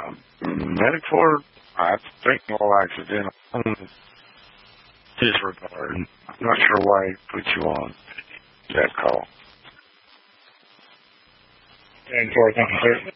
Medical, I think all accidental in his regard. I'm not sure why he put you on that call. And for something